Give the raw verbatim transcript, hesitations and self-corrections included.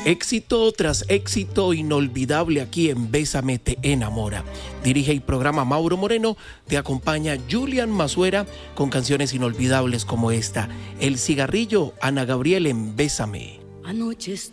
Éxito tras éxito inolvidable aquí en Bésame te enamora. Dirige el programa Mauro Moreno, te acompaña Julian Mazuera con canciones inolvidables como esta. El cigarrillo, Ana Gabriel en Bésame. Anoche